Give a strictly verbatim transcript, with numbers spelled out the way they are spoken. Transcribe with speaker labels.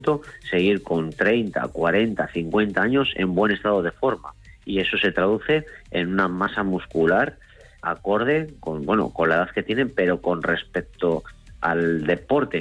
Speaker 1: seguir con treinta, cuarenta, cincuenta años en buen estado de forma, y eso se traduce en una masa muscular acorde con, bueno, con la edad que tienen, pero con respecto al deporte